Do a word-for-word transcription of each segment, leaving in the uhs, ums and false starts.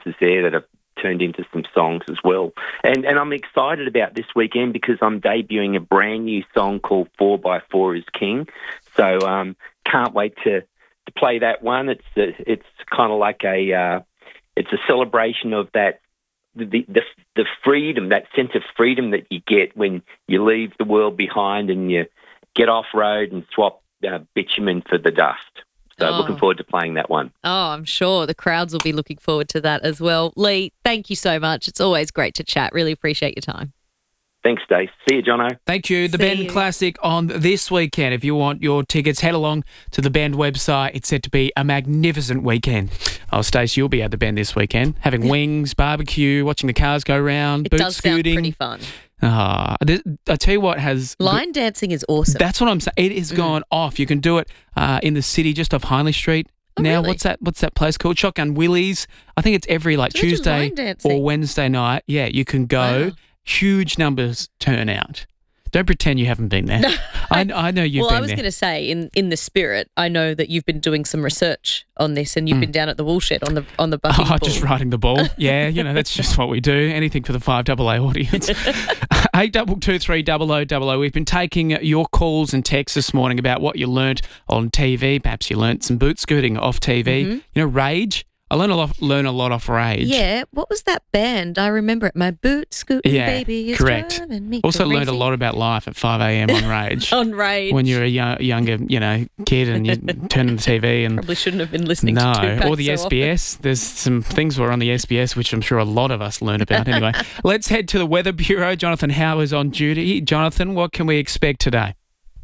performances there that have turned into some songs as well. And and I'm excited about this weekend because I'm debuting a brand new song called four by four is King. So um, can't wait to, to play that one. It's uh, it's kind of like a uh, it's a celebration of that the, the the freedom, that sense of freedom that you get when you leave the world behind and you get off road and swap uh, bitumen for the dust. So oh. looking forward to playing that one. Oh, I'm sure the crowds will be looking forward to that as well. Lee, thank you so much. It's always great to chat. Really appreciate your time. Thanks, Dave. See you, Jono. Thank you. The See Bend you. Classic on this weekend. If you want your tickets, head along to the Bend website. It's set to be a magnificent weekend. Oh, Stacey, you'll be at the Bend this weekend, having wings, barbecue, watching the cars go round, It boot does scooting. sound pretty fun. Ah, th- I tell you what has... Line dancing is awesome. That's what I'm saying. It has gone off. You can do it uh, in the city just off Hindley Street. Oh, now, really? what's that What's that place called? Shotgun Willie's. I think it's every like So they're just Tuesday line dancing. or Wednesday night. Yeah, you can go. Wow. Huge numbers turn out. Don't pretend you haven't been there. I, I know you've well, been I was there. going to say, in, in the spirit, I know that you've been doing some research on this and you've been down at the woolshed on the on the bucking Oh, ball. just riding the ball. Yeah, you know, that's just what we do. Anything for the five double A audience. eight double two three double O double O. We've been taking your calls and texts this morning about what you learnt on T V. Perhaps you learnt some boot scooting off T V. Mm-hmm. You know, Rage. I learn a lot. Learn a lot off Rage. Yeah, what was that band? I remember it. My boot scooting Yeah, baby is correct. driving me Also crazy. learned a lot about life at five a.m. on Rage. on Rage. When you're a young, younger, you know, kid and you turn on the T V and Probably shouldn't have been listening no, to Tupac or the so S B S. There's some things were on the S B S which I'm sure a lot of us learned about. Anyway, let's head to the Weather Bureau. Jonathan Howe is on duty. Jonathan, what can we expect today?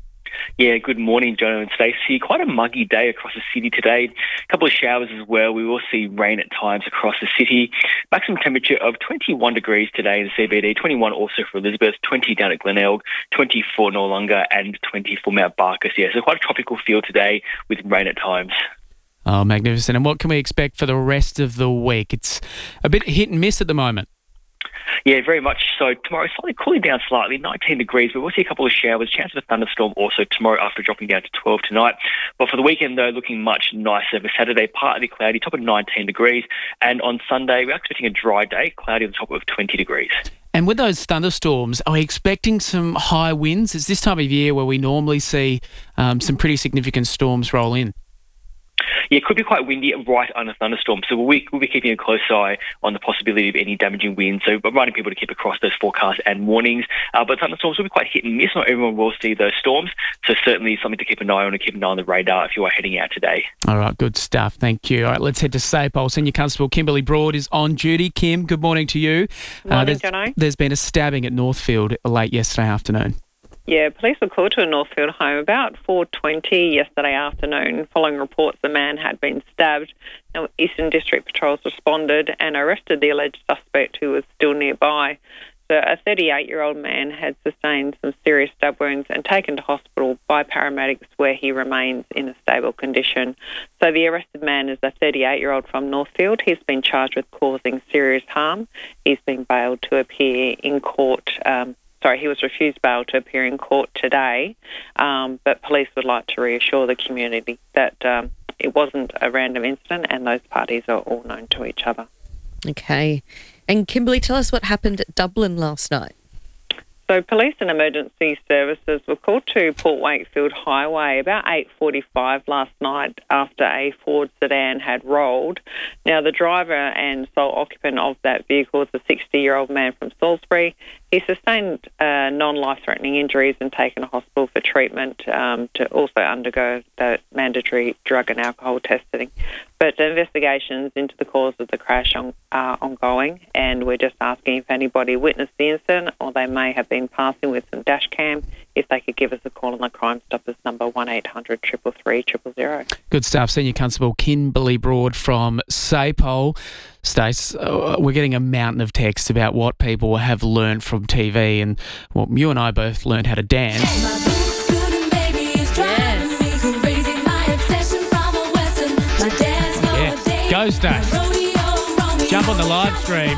Yeah, good morning, John and Stacey. Quite a muggy day across the city today. A couple of showers as well. We will see rain at times across the city. Maximum temperature of twenty-one degrees today in the C B D, twenty-one also for Elizabeth, twenty down at Glenelg, twenty for Noarlunga and twenty for Mount Barker. Yeah, so quite a tropical feel today with rain at times. Oh, magnificent. And what can we expect for the rest of the week? It's a bit hit and miss at the moment. Yeah, very much so. Tomorrow, slightly cooling down slightly, nineteen degrees, but we'll see a couple of showers. Chance of a thunderstorm also tomorrow after dropping down to twelve tonight. But for the weekend, though, looking much nicer. For Saturday, partly cloudy, top of nineteen degrees. And on Sunday, we're expecting a dry day, cloudy on the top of twenty degrees. And with those thunderstorms, are we expecting some high winds? It's this time of year where we normally see um, some pretty significant storms roll in. Yeah, it could be quite windy right under thunderstorms. So we'll be, we'll be keeping a close eye on the possibility of any damaging winds. So I'm reminding people to keep across those forecasts and warnings. Uh, but thunderstorms will be quite hit and miss. Not everyone will see those storms. So certainly something to keep an eye on and keep an eye on the radar if you are heading out today. All right, good stuff. Thank you. All right, let's head to SAPOL. Senior Constable Kimberly Broad is on duty. Kim, good morning to you. Morning, there's, Jono. There's been a stabbing at Northfield late yesterday afternoon. Yeah, police were called to a Northfield home about four twenty yesterday afternoon. Following reports the man had been stabbed. Now, Eastern District Patrols responded and arrested the alleged suspect who was still nearby. So a thirty-eight-year-old man had sustained some serious stab wounds and taken to hospital by paramedics where he remains in a stable condition. So the arrested man is a thirty-eight-year-old from Northfield. He's been charged with causing serious harm. He's been bailed to appear in court um, Sorry, he was refused bail to appear in court today, um, but police would like to reassure the community that um, it wasn't a random incident and those parties are all known to each other. Okay. And Kimberly, tell us what happened at Dublin last night. So police and emergency services were called to Port Wakefield Highway about eight forty-five last night after a Ford sedan had rolled. Now, the driver and sole occupant of that vehicle is a sixty-year-old man from Salisbury. He sustained uh, non-life-threatening injuries and taken to hospital for treatment um, to also undergo the mandatory drug and alcohol testing. But the investigations into the cause of the crash on, are ongoing, and we're just asking if anybody witnessed the incident or they may have been passing with some dash cam, if they could give us a call on the Crime Stoppers number one eight hundred three three three zero zero. Good stuff. Senior Constable Kimberly Broad from SAPOL. Stace, uh, we're getting a mountain of texts about what people have learned from T V, and well, you and I both learned how to dance. Yeah, go Stace. Jump on the live stream.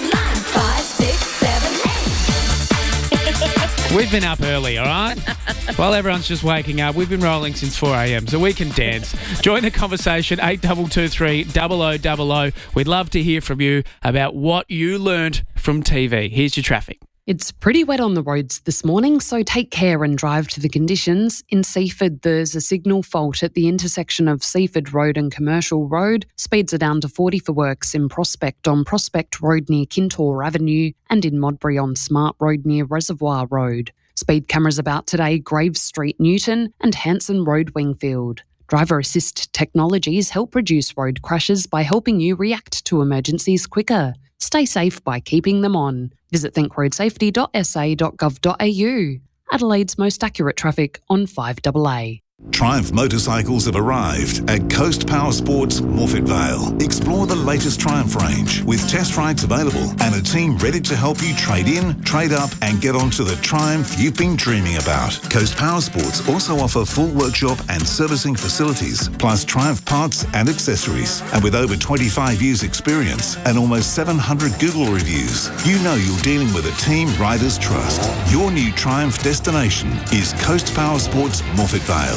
We've been up early, all right? While everyone's just waking up, we've been rolling since four a.m, so we can dance. Join the conversation, eight two two three, double oh double oh. We'd love to hear from you about what you learned from T V. Here's your traffic. It's pretty wet on the roads this morning, so take care and drive to the conditions. In Seaford, there's a signal fault at the intersection of Seaford Road and Commercial Road. Speeds are down to forty for works in Prospect on Prospect Road near Kintore Avenue and in Modbury on Smart Road near Reservoir Road. Speed cameras about today, Graves Street, Newton and Hanson Road, Wingfield. Driver assist technologies help reduce road crashes by helping you react to emergencies quicker. Stay safe by keeping them on. Visit think road safety dot s a dot gov dot a u. Adelaide's most accurate traffic on five A A. Triumph motorcycles have arrived at Coast Power Sports Morphett Vale. Explore the latest Triumph range with test rides available and a team ready to help you trade in, trade up and get onto the Triumph you've been dreaming about. Coast Power Sports also offer full workshop and servicing facilities, plus Triumph parts and accessories. And with over twenty-five years experience and almost seven hundred Google reviews, you know you're dealing with a team riders trust. Your new Triumph destination is Coast Power Sports Morphett Vale.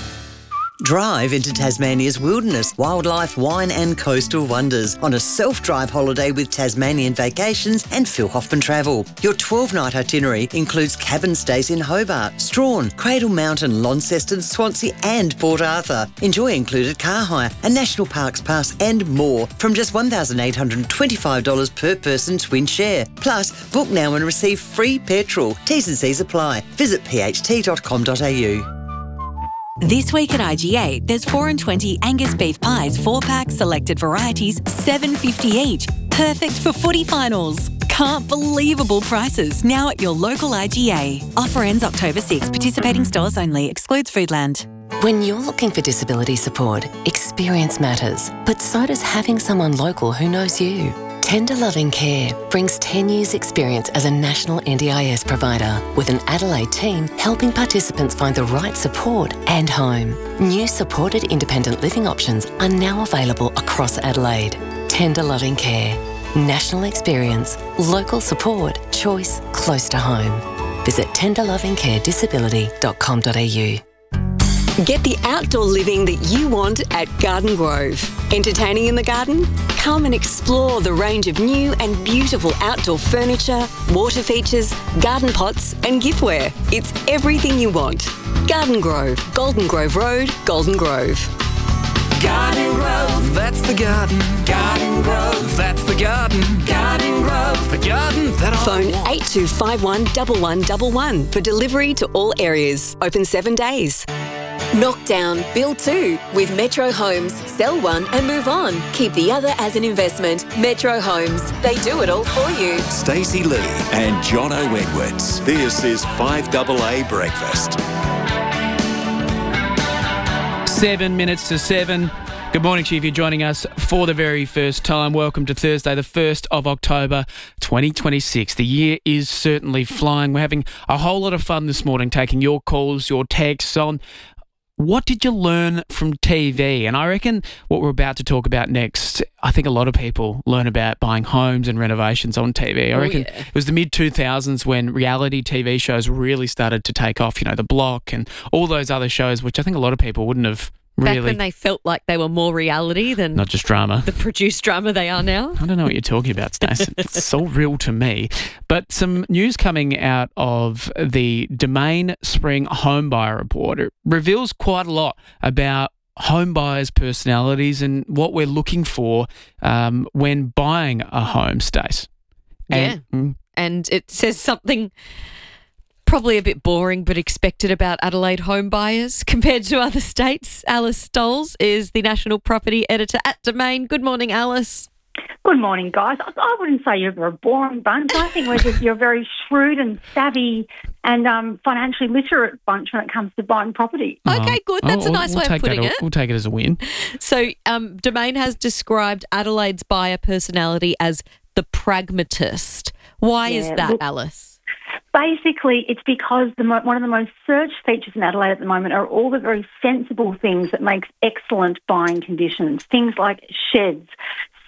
Drive into Tasmania's wilderness, wildlife, wine and coastal wonders on a self-drive holiday with Tasmanian Vacations and Phil Hoffman Travel. Your twelve-night itinerary includes cabin stays in Hobart, Strawn, Cradle Mountain, Launceston, Swansea and Port Arthur. Enjoy included car hire, a National Parks Pass and more from just one thousand eight hundred twenty-five dollars per person twin share. Plus, book now and receive free petrol. T's and C's apply. Visit p h t dot com dot a u. This week at I G A, there's four and twenty Angus beef pies, four-pack, selected varieties, seven fifty each. Perfect for footy finals. Can't believable prices now at your local I G A. Offer ends October sixth. Participating stores only. Excludes Foodland. When you're looking for disability support, experience matters, but so does having someone local who knows you. Tender Loving Care brings ten years experience as a national N D I S provider with an Adelaide team helping participants find the right support and home. New supported independent living options are now available across Adelaide. Tender Loving Care. National experience, local support, choice close to home. Visit tender loving care disability dot com dot a u. Get the outdoor living that you want at Garden Grove. Entertaining in the garden? Come and explore the range of new and beautiful outdoor furniture, water features, garden pots and giftware. It's everything you want. Garden Grove, Golden Grove Road, Golden Grove. Garden Grove, that's the garden. Garden Grove, that's the garden. Garden Grove, the garden that I Phone want. eight two five one, one one one one for delivery to all areas. Open seven days. Knock down, build two with Metro Homes. Sell one and move on. Keep the other as an investment. Metro Homes. They do it all for you. Stacey Lee and Jono Edwards. This is five A A Breakfast. Seven minutes to seven. Good morning to you if you're joining us for the very first time. Welcome to Thursday, the first of October, twenty twenty-six. The year is certainly flying. We're having a whole lot of fun this morning, taking your calls, your texts on what did you learn from T V? And I reckon what we're about to talk about next, I think a lot of people learn about buying homes and renovations on T V. I Oh, reckon yeah. it was the mid two thousands when reality T V shows really started to take off, you know, The Block and all those other shows, which I think a lot of people wouldn't have Back really... when they felt like they were more reality than Not just drama. the produced drama they are now. I don't know what you're talking about, Stacey. It's all real to me. But some news coming out of the Domain Spring Home Buyer Report. It reveals quite a lot about home buyers' personalities and what we're looking for um, when buying a home, Stace. And, Yeah. mm, And it says something probably a bit boring but expected about Adelaide home buyers compared to other states. Alice Stoles is the National Property Editor at Domain. Good morning, Alice. Good morning, guys. I- I wouldn't say you're a boring bunch. I think we're just, you're a very shrewd and savvy and um, financially literate bunch when it comes to buying property. Okay, good. That's oh, a nice we'll way of take putting that, it. We'll take it as a win. So um, Domain has described Adelaide's buyer personality as the pragmatist. Why is Yeah, that, look- Alice? Basically, it's because the mo- one of the most searched features in Adelaide at the moment are all the very sensible things that makes excellent buying conditions. Things like sheds,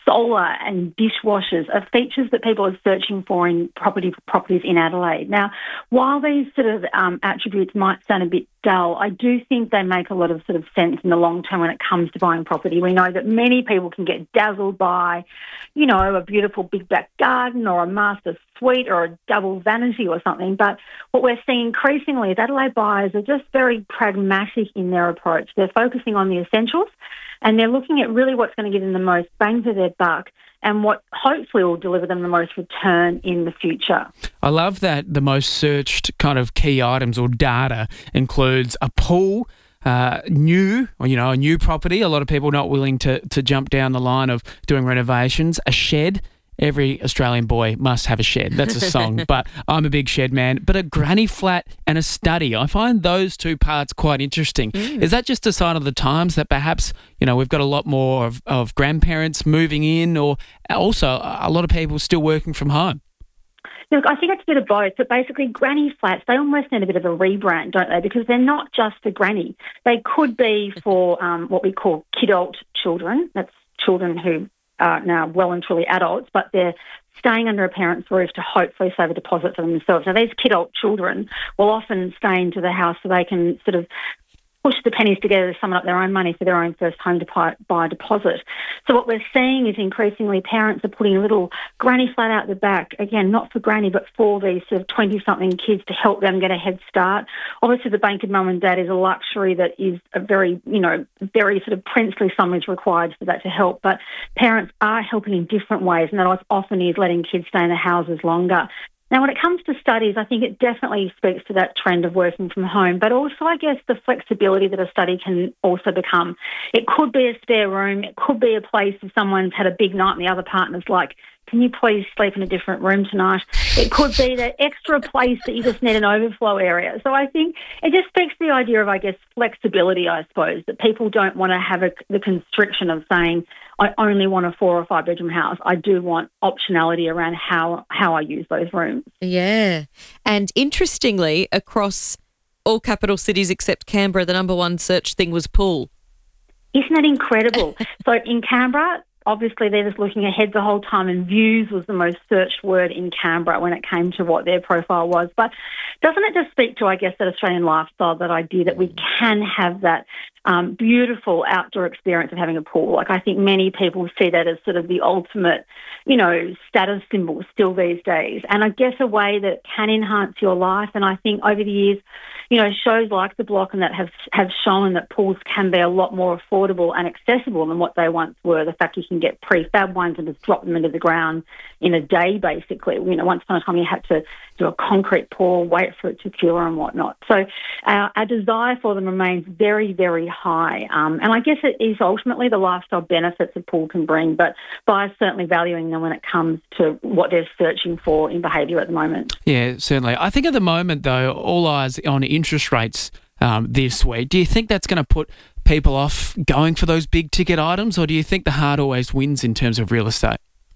solar and dishwashers are features that people are searching for in property properties in Adelaide. Now, while these sort of um, attributes might sound a bit dull, I do think they make a lot of sort of sense in the long term when it comes to buying property. We know that many people can get dazzled by, you know, a beautiful big back garden or a master suite or a double vanity or something. But what we're seeing increasingly is Adelaide buyers are just very pragmatic in their approach. They're focusing on the essentials and they're looking at really what's going to give them the most bang for their buck and what hopefully will deliver them the most return in the future. I love that the most searched kind of key items or data includes a pool, uh, new, or, you know, a new property. A lot of people not willing to, to jump down the line of doing renovations, a shed. Every Australian boy must have a shed. That's a song, but I'm a big shed man. But a granny flat and a study, I find those two parts quite interesting. Mm. Is that just a sign of the times that perhaps, you know, we've got a lot more of, of grandparents moving in, or also a lot of people still working from home? Look, I think it's a bit of both, but basically granny flats, they almost need a bit of a rebrand, don't they? Because they're not just for granny. They could be for um, what we call kidult children. That's children who are now well and truly adults, but they're staying under a parent's roof to hopefully save a deposit for themselves. Now, these kidult children will often stay into the house so they can sort of push the pennies together to summon up their own money for their own first home to buy deposit. So what we're seeing is increasingly parents are putting a little granny flat out the back, again, not for granny, but for these sort of twenty-something kids to help them get a head start. Obviously, the bank of mum and dad is a luxury that is a very, you know, very sort of princely sum is required for that to help, but parents are helping in different ways, and that often is letting kids stay in the houses longer. Now, when it comes to studies, I think it definitely speaks to that trend of working from home, but also, I guess, the flexibility that a study can also become. It could be a spare room. It could be a place if someone's had a big night and the other partner's like, can you please sleep in a different room tonight? It could be that extra place that you just need an overflow area. So I think it just speaks to the idea of, I guess, flexibility, I suppose, that people don't want to have a, the constriction of saying, I only want a four or five bedroom house. I do want optionality around how, how I use those rooms. Yeah. And interestingly, across all capital cities except Canberra, the number one search thing was pool. Isn't that incredible? So in Canberra, obviously, they're just looking ahead the whole time, and views was the most searched word in Canberra when it came to what their profile was. But doesn't it just speak to, I guess, that Australian lifestyle, that idea that we can have that um, beautiful outdoor experience of having a pool? Like, I think many people see that as sort of the ultimate, you know, status symbol still these days. And I guess a way that can enhance your life. And I think over the years, you know, shows like The Block and that have have shown that pools can be a lot more affordable and accessible than what they once were. The fact you can get prefab ones and just drop them into the ground in a day, basically. You know, once upon a time you had to do a concrete pour, wait for it to cure and whatnot. So our, our desire for them remains very, very high. Um, and I guess it is ultimately the lifestyle benefits a pool can bring, but buyers certainly valuing them when it comes to what they're searching for in behaviour at the moment. Yeah, certainly. I think at the moment, though, all eyes on interest rates um, this week. Do you think that's going to put people off going for those big ticket items, or do you think the heart always wins in terms of real estate?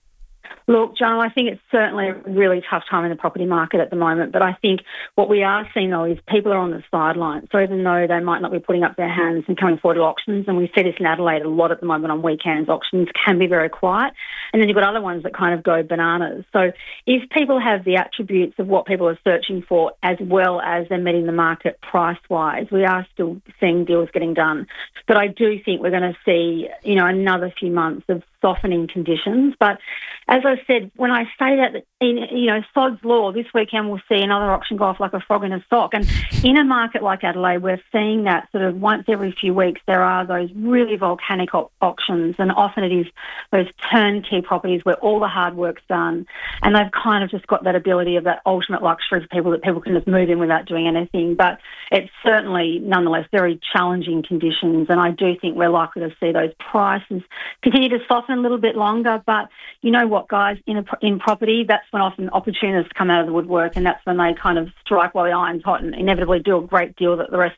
Look, John, I think it's certainly a really tough time in the property market at the moment, but I think what we are seeing, though, is people are on the sidelines. So even though they might not be putting up their hands and coming forward to auctions, and we see this in Adelaide a lot at the moment on weekends, auctions can be very quiet, and then you've got other ones that kind of go bananas. So if people have the attributes of what people are searching for, as well as they're meeting the market price-wise, we are still seeing deals getting done. But I do think we're going to see, you know, another few months of softening conditions. But as I said, when I say that, in, you know, sod's law, this weekend we'll see another auction go off like a frog in a sock. And in a market like Adelaide, we're seeing that sort of once every few weeks there are those really volcanic au- auctions, and often it is those turnkey properties where all the hard work's done, and they've kind of just got that ability of that ultimate luxury for people that people can just move in without doing anything. But it's certainly, nonetheless, very challenging conditions, and I do think we're likely to see those prices continue to soften a little bit longer. But you know what, guys, in a, in property, that's when often opportunists come out of the woodwork, and that's when they kind of strike while the iron's hot and inevitably do a great deal that the rest of us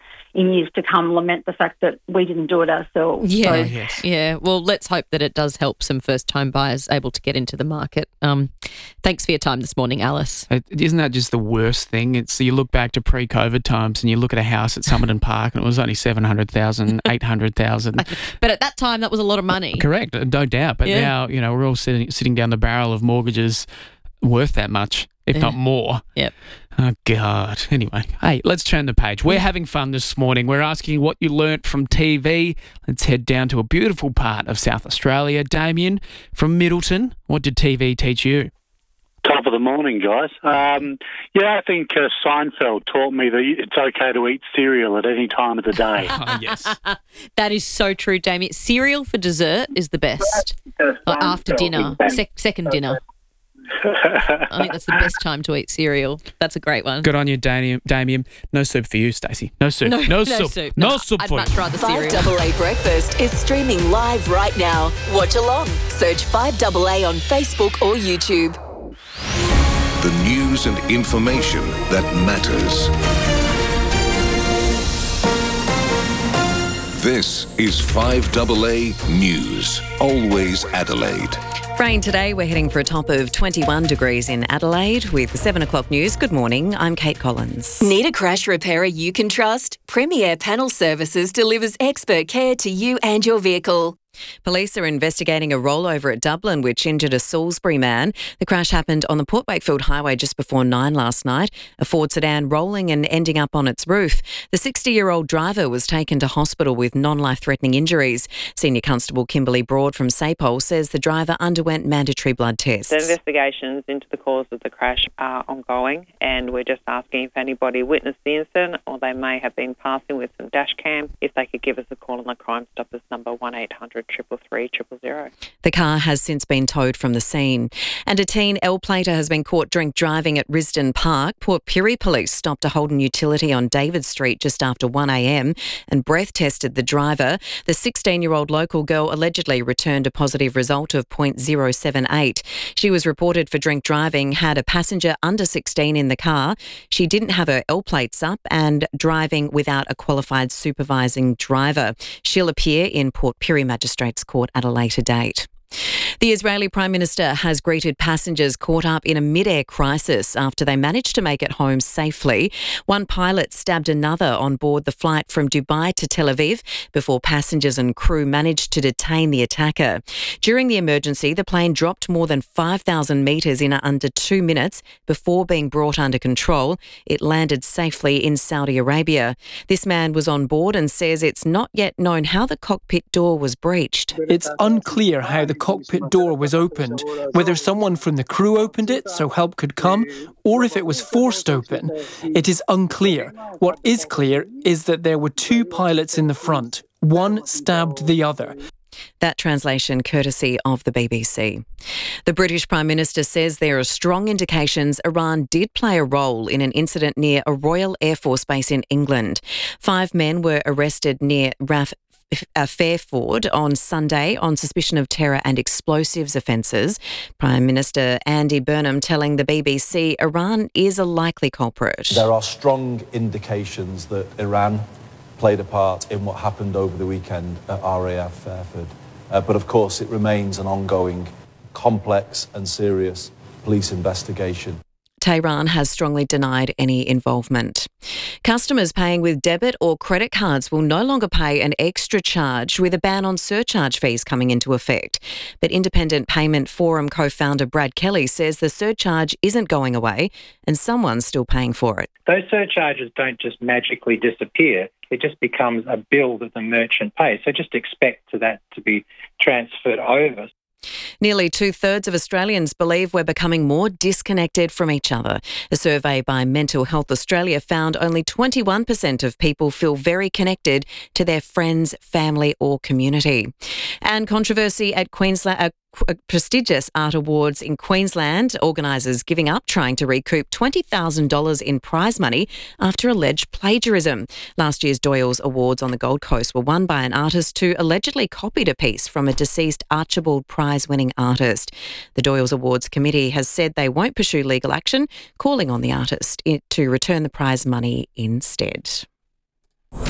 in years to come lament the fact that we didn't do it ourselves. Yeah, So, yes. yeah. Well, let's hope that it does help some first-time buyers able to get into the market. Um, thanks for your time this morning, Alice. It- Isn't that just the worst thing? It's you look back to pre-COVID times and you look at a house at Summerton Park and it was only seven hundred thousand, eight hundred thousand. But at that time, that was a lot of money. Correct, no doubt. But Yeah. now, you know, we're all sitting sitting down the barrel of mortgages worth that much, if Yeah. not more. Yep. Oh, God. Anyway, hey, let's turn the page. We're having fun this morning. We're asking what you learnt from T V. Let's head down to a beautiful part of South Australia. Damien from Middleton, what did T V teach you? Top of the morning, guys. Um, yeah, I think uh, Seinfeld taught me that it's okay to eat cereal at any time of the day. Oh, yes. That is so true, Damien. Cereal for dessert is the best. Like after dinner, sec- second dinner. I think that's the best time to eat cereal. That's a great one. Good on you, Damien. Damien. No soup for you, Stacey. No soup. No, No, no soup. soup. No Nah, soup I'd for much you. rather five cereal. double A Breakfast is streaming live right now. Watch along. Search five double A on Facebook or YouTube. The news and information that matters. This is five double A News. Always Adelaide. Rain today. We're heading for a top of twenty-one degrees in Adelaide with the seven o'clock news. Good morning. I'm Kate Collins. Need a crash repairer you can trust? Premier Panel Services delivers expert care to you and your vehicle. Police are investigating a rollover at Dublin which injured a Salisbury man. The crash happened on the Port Wakefield Highway just before nine last night. A Ford sedan rolling and ending up on its roof. The sixty-year-old driver was taken to hospital with non-life-threatening injuries. Senior Constable Kimberly Broad from SAPOL says the driver underwent mandatory blood tests. The investigations into the cause of the crash are ongoing, and we're just asking if anybody witnessed the incident or they may have been passing with some dash cam, if they could give us a call on the Crime Stoppers number one eight hundred triple three triple zero. The car has since been towed from the scene. And a teen L-plater has been caught drink driving at Risdon Park. Port Pirie Police stopped a Holden utility on David Street just after one a.m. and breath tested the driver. The sixteen-year-old local girl allegedly returned a positive result of point zero seven eight. She was reported for drink driving, had a passenger under sixteen in the car. She didn't have her L-plates up and driving without a qualified supervising driver. She'll appear in Port Pirie Magistrates Court at a later date. The Israeli Prime Minister has greeted passengers caught up in a mid-air crisis after they managed to make it home safely. One pilot stabbed another on board the flight from Dubai to Tel Aviv before passengers and crew managed to detain the attacker. During the emergency, the plane dropped more than five thousand metres in under two minutes before being brought under control. It landed safely in Saudi Arabia. This man was on board and says it's not yet known how the cockpit door was breached. It's unclear how the cockpit door was opened, whether someone from the crew opened it so help could come, or if it was forced open. It is unclear. What is clear is that there were two pilots in the front. One stabbed the other. That translation courtesy of the B B C. The British Prime Minister says there are strong indications Iran did play a role in an incident near a Royal Air Force base in England. Five men were arrested near Raf Uh, Fairford on Sunday on suspicion of terror and explosives offences. Prime Minister Andy Burnham telling the B B C Iran is a likely culprit. There are strong indications that Iran played a part in what happened over the weekend at R A F Fairford. Uh, but of course it remains an ongoing, complex and serious police investigation. Tehran has strongly denied any involvement. Customers paying with debit or credit cards will no longer pay an extra charge with a ban on surcharge fees coming into effect. But Independent Payment Forum co-founder Brad Kelly says the surcharge isn't going away and someone's still paying for it. Those surcharges don't just magically disappear. It just becomes a bill that the merchant pays. So just expect that to be transferred over. Nearly two-thirds of Australians believe we're becoming more disconnected from each other. A survey by Mental Health Australia found only twenty-one percent of people feel very connected to their friends, family or community. And controversy at Queensland... Uh, prestigious art awards in Queensland, organisers giving up trying to recoup twenty thousand dollars in prize money after alleged plagiarism. Last year's Doyle's Awards on the Gold Coast were won by an artist who allegedly copied a piece from a deceased Archibald Prize-winning artist. The Doyle's Awards committee has said they won't pursue legal action, calling on the artist to return the prize money instead.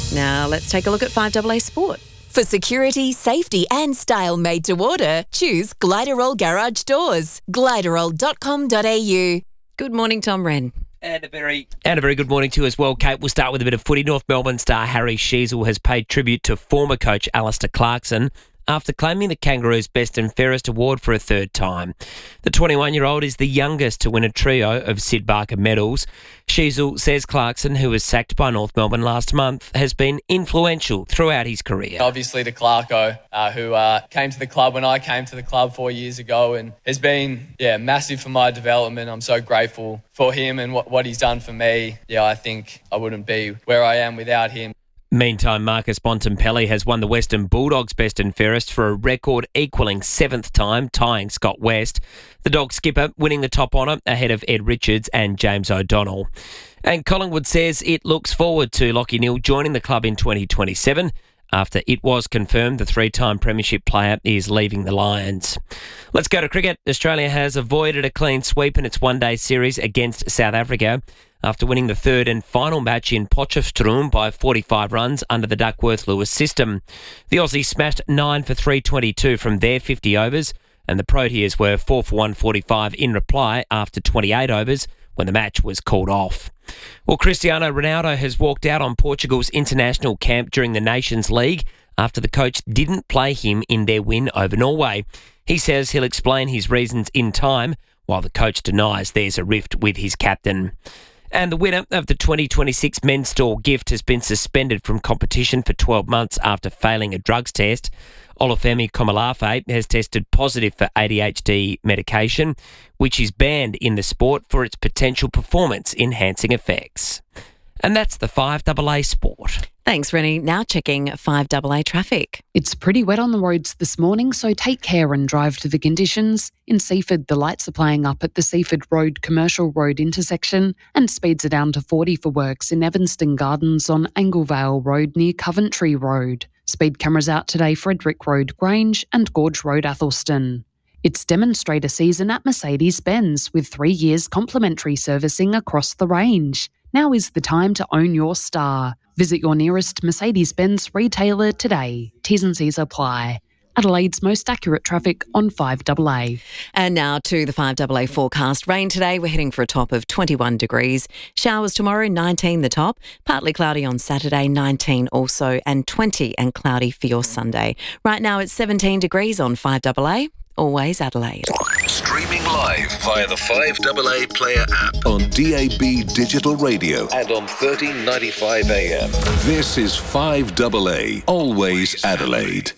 Now let's take a look at five A A Sport. For security, safety and style made to order, choose Gliderol Garage Doors. gliderol dot com dot a u. Good morning, Tom Wren. And a very and a very good morning to you as well, Kate. We'll start with a bit of footy. North Melbourne star Harry Sheasel has paid tribute to former coach Alistair Clarkson after claiming the Kangaroos' Best and Fairest award for a third time. The twenty-one-year-old is the youngest to win a trio of Sid Barker medals. Sheasel says Clarkson, who was sacked by North Melbourne last month, has been influential throughout his career. Obviously to Clarko, uh, who uh, came to the club when I came to the club four years ago and has been yeah massive for my development. I'm so grateful for him and what, what he's done for me. Yeah, I think I wouldn't be where I am without him. Meantime, Marcus Bontempelli has won the Western Bulldogs Best and Fairest for a record equalling seventh time, tying Scott West. The Dog skipper winning the top honour ahead of Ed Richards and James O'Donnell. And Collingwood says it looks forward to Lachie Neale joining the club in twenty twenty-seven after it was confirmed the three-time premiership player is leaving the Lions. Let's go to cricket. Australia has avoided a clean sweep in its one-day series against South Africa after winning the third and final match in Potchefstroom by forty-five runs under the Duckworth-Lewis system. The Aussies smashed nine for three twenty-two from their fifty overs, and the Proteas were four for one forty-five in reply after twenty-eight overs when the match was called off. Well, Cristiano Ronaldo has walked out on Portugal's international camp during the Nations League after the coach didn't play him in their win over Norway. He says he'll explain his reasons in time, while the coach denies there's a rift with his captain. And the winner of the twenty twenty-six Men's Store gift has been suspended from competition for twelve months after failing a drugs test. Olufemi Komolafe has tested positive for A D H D medication, which is banned in the sport for its potential performance-enhancing effects. And that's the five A A Sport. Thanks, Rennie. Now checking five A A traffic. It's pretty wet on the roads this morning, so take care and drive to the conditions. In Seaford, the lights are playing up at the Seaford Road Commercial Road intersection and speeds are down to forty for works in Evanston Gardens on Anglevale Road near Coventry Road. Speed cameras out today, Frederick Road Grange and Gorge Road Athelston. It's demonstrator season at Mercedes-Benz with three years complimentary servicing across the range. Now is the time to own your star. Visit your nearest Mercedes-Benz retailer today. T's and C's apply. Adelaide's most accurate traffic on five A A. And now to the five A A forecast. Rain today, we're heading for a top of twenty-one degrees. Showers tomorrow, nineteen the top. Partly cloudy on Saturday, nineteen also, and twenty and cloudy for your Sunday. Right now it's seventeen degrees on five A A. Always Adelaide. Streaming live via the five A A Player app on D A B Digital Radio and on thirteen ninety-five A M. This is five A A. Always Adelaide.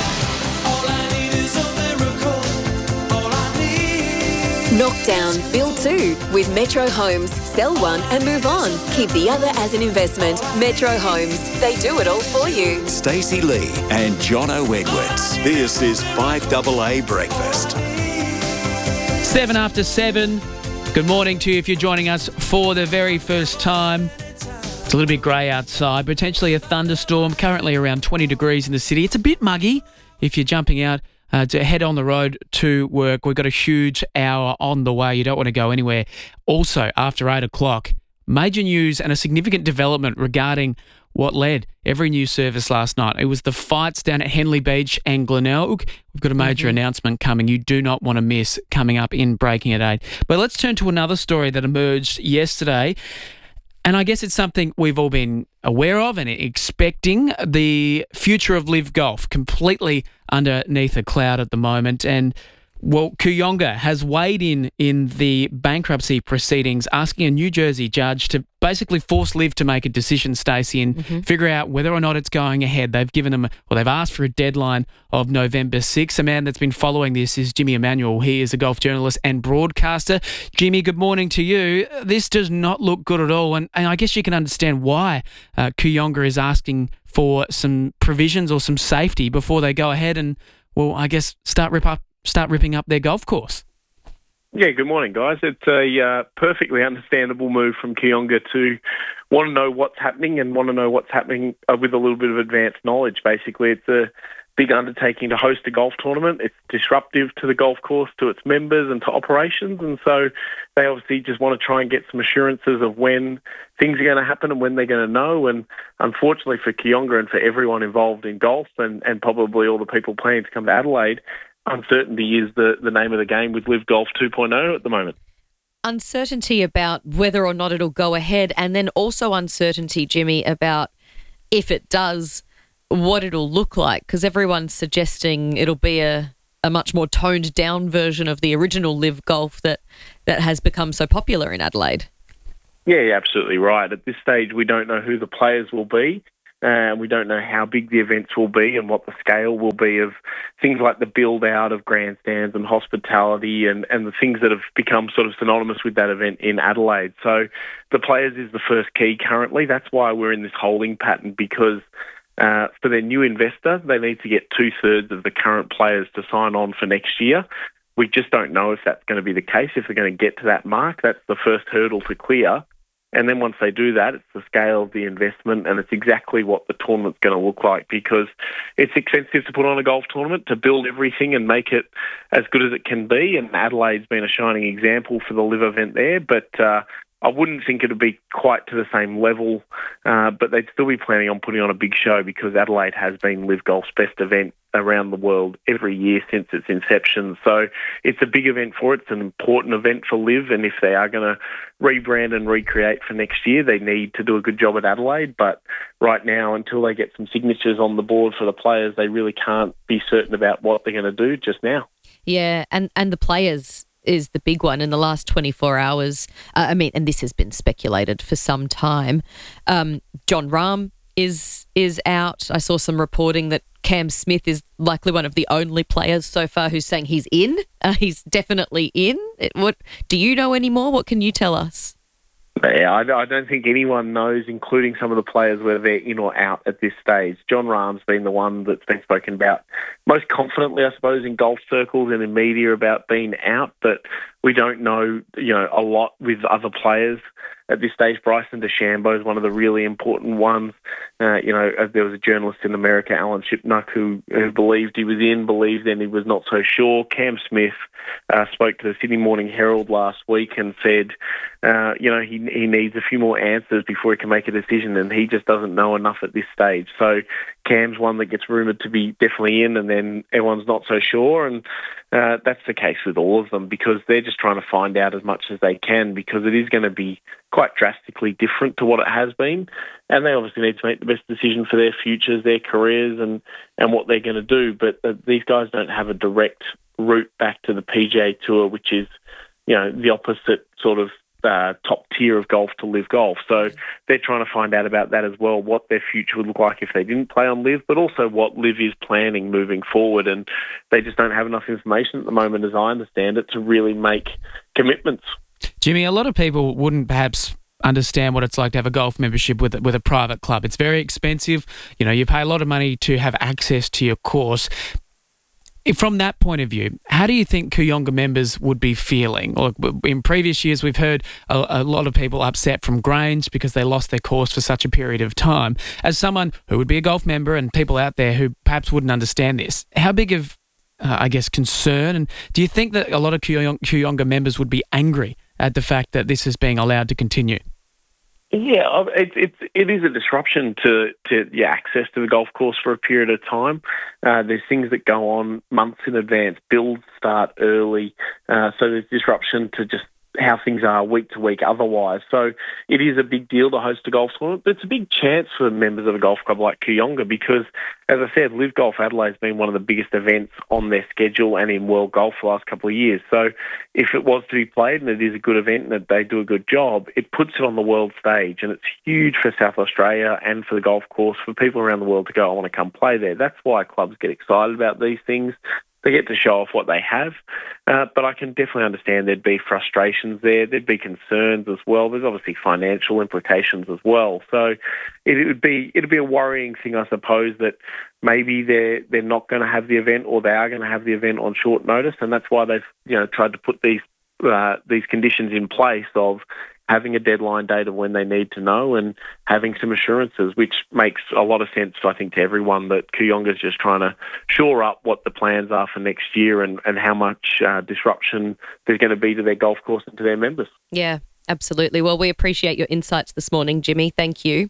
Knock down, build two with Metro Homes. Sell one and move on. Keep the other as an investment. Metro Homes. They do it all for you. Stacey Lee and Jono Edwards. This is five A A Breakfast. Seven after seven. Good morning to you if you're joining us for the very first time. It's a little bit grey outside, potentially a thunderstorm, currently around twenty degrees in the city. It's a bit muggy if you're jumping out uh, to head on the road to work. We've got a huge hour on the way. You don't want to go anywhere. Also, after eight o'clock, major news and a significant development regarding what led every news service last night. It was the fights down at Henley Beach and Glenelg. We've got a major mm-hmm. announcement coming you do not want to miss coming up in Breaking at eight. But let's turn to another story that emerged yesterday. And I guess it's something we've all been aware of and expecting. The future of Live Golf completely underneath a cloud at the moment. And well, Kooyonga has weighed in in the bankruptcy proceedings, asking a New Jersey judge to basically force Liv to make a decision, Stacey, and mm-hmm. figure out whether or not it's going ahead. They've given them, well, they've asked for a deadline of November sixth. A man that's been following this is Jimmy Emanuel. He is a golf journalist and broadcaster. Jimmy, good morning to you. This does not look good at all, and, and I guess you can understand why uh, Kooyonga is asking for some provisions or some safety before they go ahead and, well, I guess start rip up. start ripping up their golf course. Yeah, good morning, guys. It's a uh, perfectly understandable move from Kooyonga to want to know what's happening and want to know what's happening uh, with a little bit of advanced knowledge. Basically, it's a big undertaking to host a golf tournament. It's disruptive to the golf course, to its members and to operations, and so they obviously just want to try and get some assurances of when things are going to happen and when they're going to know. And unfortunately for Kooyonga and for everyone involved in golf and, and probably all the people planning to come to Adelaide, uncertainty is the, the name of the game with Live Golf two point oh at the moment. Uncertainty about whether or not it'll go ahead, and then also uncertainty, Jimmy, about if it does, what it'll look like, because everyone's suggesting it'll be a, a much more toned down version of the original Live Golf that, that has become so popular in Adelaide. Yeah, you're absolutely right. At this stage, we don't know who the players will be. Uh, we don't know how big the events will be and what the scale will be of things like the build-out of grandstands and hospitality and, and the things that have become sort of synonymous with that event in Adelaide. So the players is the first key currently. That's why we're in this holding pattern, because uh, for their new investor, they need to get two-thirds of the current players to sign on for next year. We just don't know if that's going to be the case, if they're going to get to that mark. That's the first hurdle to clear. And then once they do that, it's the scale of the investment and it's exactly what the tournament's going to look like, because it's expensive to put on a golf tournament, to build everything and make it as good as it can be. And Adelaide's been a shining example for the Live event there. But uh, I wouldn't think it would be quite to the same level, uh, but they'd still be planning on putting on a big show, because Adelaide has been Live Golf's best event around the world every year since its inception. So it's a big event for it. It's an important event for Live, and if they are going to rebrand and recreate for next year, they need to do a good job at Adelaide. But right now, until they get some signatures on the board for the players, they really can't be certain about what they're going to do just now. Yeah, and, and the players is the big one in the last twenty-four hours. Uh, I mean, and this has been speculated for some time. Um, Jon Rahm is is out. I saw some reporting that Cam Smith is likely one of the only players so far who's saying he's in. Uh, he's definitely in. It, what do you know any more? What can you tell us? Yeah, I, I don't think anyone knows, including some of the players, whether they're in or out at this stage. Jon Rahm's been the one that's been spoken about most confidently, I suppose, in golf circles and in media about being out, but we don't know, you know, a lot with other players at this stage. Bryson DeChambeau is one of the really important ones. Uh, you know, there was a journalist in America, Alan Shipnuck, who, who believed he was in, believed then he was not so sure. Cam Smith uh, spoke to the Sydney Morning Herald last week and said, uh, you know, he he needs a few more answers before he can make a decision, and he just doesn't know enough at this stage. So Cam's one that gets rumoured to be definitely in, and then everyone's not so sure, and uh, that's the case with all of them, because they're just trying to find out as much as they can, because it is going to be quite drastically different to what it has been, and they obviously need to make the best decision for their futures, their careers, and, and what they're going to do. But uh, these guys don't have a direct route back to the P G A Tour, which is, you know, the opposite sort of uh, top tier of golf to Live Golf. So they're trying to find out about that as well, what their future would look like if they didn't play on Live, but also what Live is planning moving forward. And they just don't have enough information at the moment, as I understand it, to really make commitments. Jimmy, a lot of people wouldn't perhaps understand what it's like to have a golf membership with with a private club. It's very expensive. You know, you pay a lot of money to have access to your course. From that point of view, how do you think Kooyonga members would be feeling? Or in previous years, we've heard a, a lot of people upset from Grange because they lost their course for such a period of time. As someone who would be a golf member and people out there who perhaps wouldn't understand this, how big of, uh, I guess, concern? And do you think that a lot of Kooyonga members would be angry at the fact that this is being allowed to continue? Yeah, it, it, it is a disruption to, to yeah, access to the golf course for a period of time. Uh, there's things that go on months in advance. Builds start early. Uh, so there's disruption to just how things are week to week otherwise. So it is a big deal to host a golf tournament, but it's a big chance for members of a golf club like Kooyonga because, as I said, Live Golf Adelaide has been one of the biggest events on their schedule and in world golf for the last couple of years. So if it was to be played and it is a good event and that they do a good job, it puts it on the world stage, and it's huge for South Australia and for the golf course, for people around the world to go, I want to come play there. That's why clubs get excited about these things. They get to show off what they have, uh, but I can definitely understand there'd be frustrations there. There'd be concerns as well. There's obviously financial implications as well. So it, it would be it'd be a worrying thing, I suppose, that maybe they're they're not going to have the event, or they are going to have the event on short notice, and that's why they've you know tried to put these uh, these conditions in place of having a deadline date of when they need to know and having some assurances, which makes a lot of sense, I think, to everyone, that Kooyonga's just trying to shore up what the plans are for next year and, and how much uh, disruption there's going to be to their golf course and to their members. Yeah, absolutely. Well, we appreciate your insights this morning, Jimmy. Thank you.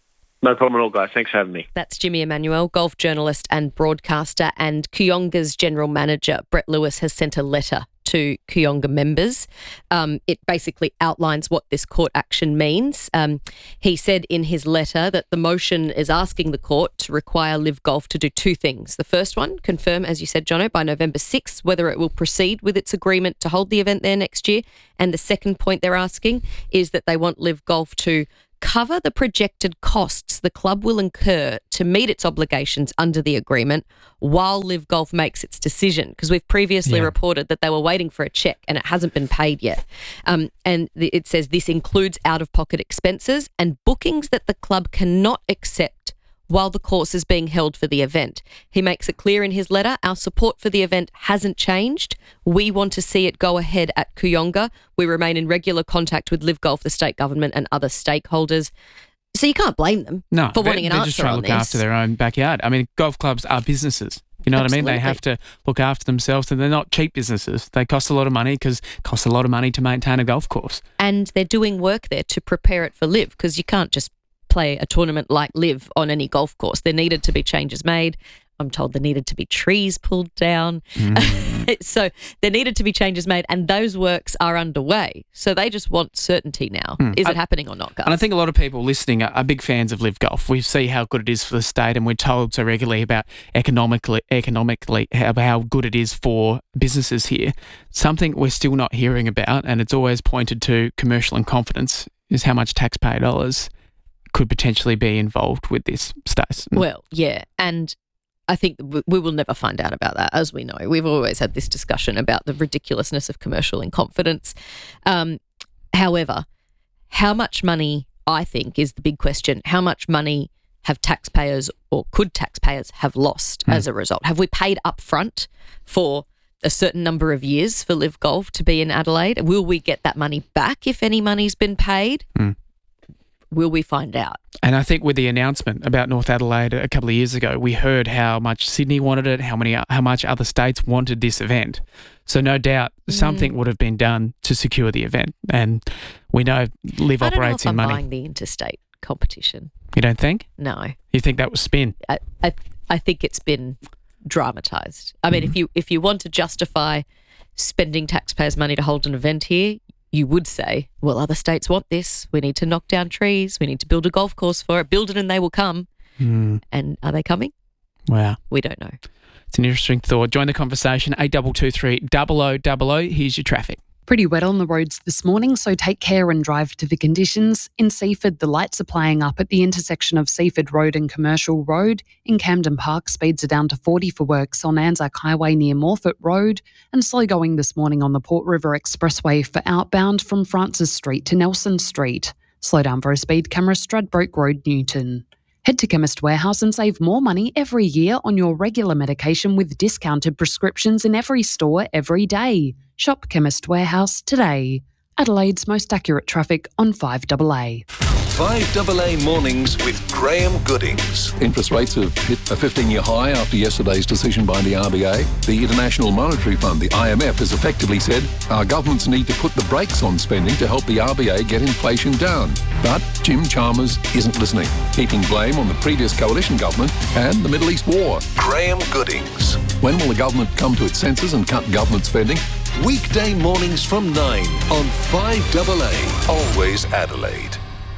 No problem at all, guys. Thanks for having me. That's Jimmy Emanuel, golf journalist and broadcaster, and Kooyonga's general manager, Brett Lewis, has sent a letter to Kooyonga members. Um, it basically outlines what this court action means. Um, he said in his letter that the motion is asking the court to require Live Golf to do two things. The first one, confirm, as you said, Jono, by November sixth, whether it will proceed with its agreement to hold the event there next year. And the second point they're asking is that they want Live Golf to cover the projected costs the club will incur to meet its obligations under the agreement while Live Golf makes its decision, because we've previously Yeah. reported that they were waiting for a check and it hasn't been paid yet. Um, and the, it says this includes out-of-pocket expenses and bookings that the club cannot accept while the course is being held for the event. He makes it clear in his letter, our support for the event hasn't changed. We want to see it go ahead at Kooyonga. We remain in regular contact with Live Golf, the state government and other stakeholders. So you can't blame them No, for they're, wanting an they're answer just trying to on look this. after their own backyard. I mean, golf clubs are businesses. You know what I mean? They have to look after themselves, and they're not cheap businesses. They cost a lot of money because it costs a lot of money to maintain a golf course. And they're doing work there to prepare it for Live, because you can't just play a tournament like Live on any golf course. There needed to be changes made. I'm told there needed to be trees pulled down. Mm. So there needed to be changes made, and those works are underway. So they just want certainty now. Mm. Is I, it happening or not, guys? And I think a lot of people listening are, are big fans of Live Golf. We see how good it is for the state, and we're told so regularly about economically, economically how, how good it is for businesses here. Something we're still not hearing about, and it's always pointed to commercial and confidence, is how much taxpayer dollars could potentially be involved with this, Stace. Well, yeah, and I think we will never find out about that, as we know. We've always had this discussion about the ridiculousness of commercial in confidence. Um, however, how much money, I think, is the big question. How much money have taxpayers, or could taxpayers have lost mm. as a result? Have we paid up front for a certain number of years for Live Golf to be in Adelaide? Will we get that money back if any money's been paid? Mm. Will we find out? And I think with the announcement about North Adelaide a couple of years ago, we heard how much Sydney wanted it, how many, how much other states wanted this event. So no doubt something mm. would have been done to secure the event. And we know Live I don't operates know if in I'm money. buying the interstate competition. You don't think? No. You think that was spin? I I, I think it's been dramatised. I mean, mm. if you if you want to justify spending taxpayers' money to hold an event here, you would say, well, other states want this. We need to knock down trees. We need to build a golf course for it. Build it and they will come. Mm. And are they coming? Wow. We don't know. It's an interesting thought. Join the conversation, eight two two three, double oh double oh. Here's your traffic. Pretty wet on the roads this morning, so take care and drive to the conditions. In Seaford, the lights are playing up at the intersection of Seaford Road and Commercial Road. In Camden Park, speeds are down to forty for works on Anzac Highway near Morphett Road, and slow going this morning on the Port River Expressway for outbound from Francis Street to Nelson Street. Slow down for a speed camera, Stradbroke Road, Newton. Head to Chemist Warehouse and save more money every year on your regular medication with discounted prescriptions in every store every day. Shop Chemist Warehouse today. Adelaide's most accurate traffic on five double A. five double A mornings with Graham Goodings. Interest rates have hit a fifteen-year high after yesterday's decision by the R B A. The International Monetary Fund, the I M F, has effectively said our governments need to put the brakes on spending to help the R B A get inflation down. But Jim Chalmers isn't listening, heaping blame on the previous coalition government and the Middle East war. Graham Goodings. When will the government come to its senses and cut government spending? Weekday mornings from nine on five double A. Always Adelaide.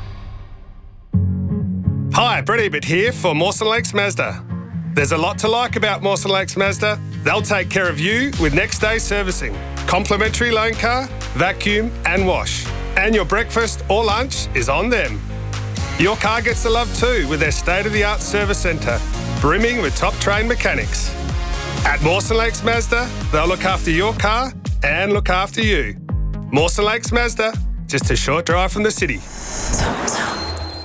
Hi, Brett Ebert here for Mawson Lakes Mazda. There's a lot to like about Mawson Lakes Mazda. They'll take care of you with next day servicing, complimentary loan car, vacuum and wash. And your breakfast or lunch is on them. Your car gets the love too with their state-of-the-art service centre, brimming with top-trained mechanics. At Mawson Lakes Mazda, they'll look after your car and look after you. Mawson Lakes Mazda, just a short drive from the city.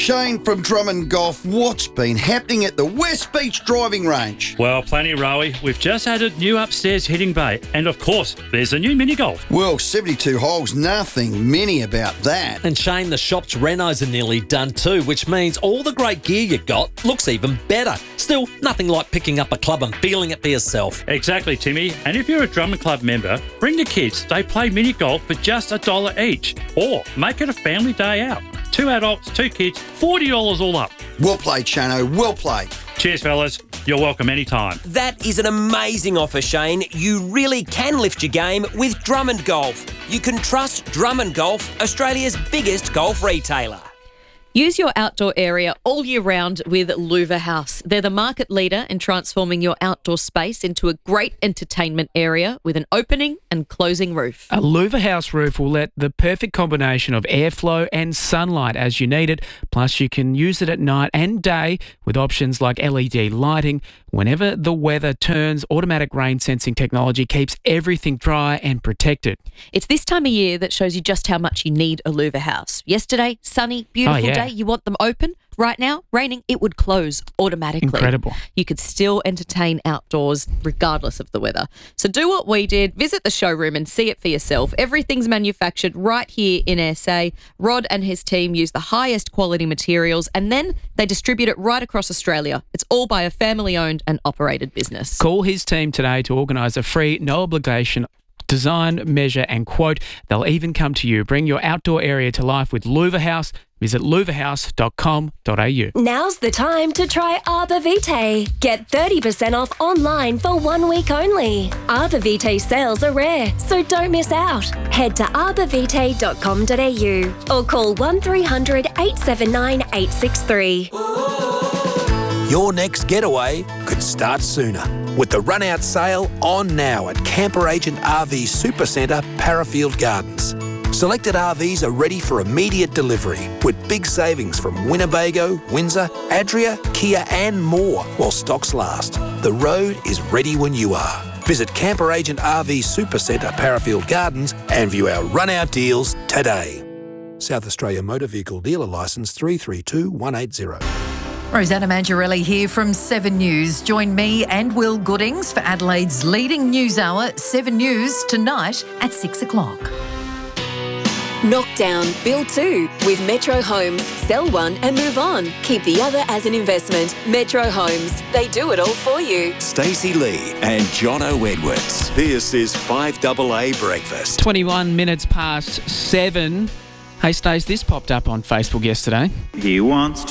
Shane from Drummond Golf, what's been happening at the West Beach driving range? Well, plenty, Rowie. We've just added new upstairs hitting bay. And of course, there's a new mini golf. Well, seventy-two holes, nothing mini about that. And Shane, the shop's renos are nearly done too, which means all the great gear you got looks even better. Still, nothing like picking up a club and feeling it for yourself. Exactly, Timmy. And if you're a Drummond Club member, bring the kids. They play mini golf for just a dollar each. Or make it a family day out. Two adults, two kids, forty dollars all up. Well played, Shano. Well played. Cheers, fellas. You're welcome anytime. That is an amazing offer, Shane. You really can lift your game with Drummond Golf. You can trust Drummond Golf, Australia's biggest golf retailer. Use your outdoor area all year round with Louver House. They're the market leader in transforming your outdoor space into a great entertainment area with an opening and closing roof. A Louver House roof will let the perfect combination of airflow and sunlight as you need it. Plus, you can use it at night and day with options like L E D lighting. Whenever the weather turns, automatic rain sensing technology keeps everything dry and protected. It's this time of year that shows you just how much you need a Louver House. Yesterday, sunny, beautiful Oh, yeah. day. You want them open. Right now, raining, it would close automatically. Incredible. You could still entertain outdoors regardless of the weather. So do what we did. Visit the showroom and see it for yourself. Everything's manufactured right here in S A. Rod and his team use the highest quality materials and then they distribute it right across Australia. It's all by a family-owned and operated business. Call his team today to organise a free, no obligation design, measure and quote. They'll even come to you. Bring your outdoor area to life with Louver House. Visit louver house dot com dot a u. Now's the time to try Arbor Vitae. Get thirty percent off online for one week only. Arbor Vitae sales are rare, so don't miss out. Head to arbor vitae dot com dot a u or call one three hundred eight seven nine eight six three. Your next getaway could start sooner with the run-out sale on now at Camper Agent R V Supercentre, Parafield Gardens. Selected R Vs are ready for immediate delivery with big savings from Winnebago, Windsor, Adria, Kia and more while stocks last. The road is ready when you are. Visit Camper Agent R V Supercentre, Parafield Gardens and view our run-out deals today. South Australia Motor Vehicle Dealer Licence three three two one eight zero. Rosanna Mangiarelli here from Seven News. Join me and Will Goodings for Adelaide's leading news hour, Seven News, tonight at six o'clock. Knock down, build two with Metro Homes. Sell one and move on. Keep the other as an investment. Metro Homes. They do it all for you. Stacey Lee and Jono Edwards. This is five double A Breakfast. twenty-one minutes past seven. Hey, Stace, this popped up on Facebook yesterday. He wants